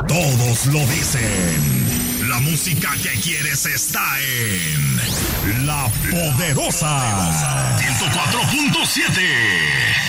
Todos lo dicen. La música que quieres está en La Poderosa. 104.7.